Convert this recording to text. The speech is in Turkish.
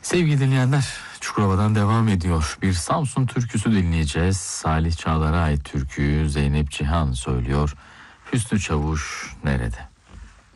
Sevgili dinleyenler, Çukurova'dan devam ediyor. Bir Samsun türküsü dinleyeceğiz. Salih Çağlar'a ait türküyü Zeynep Cihan söylüyor. Hüsnü Çavuş nerede?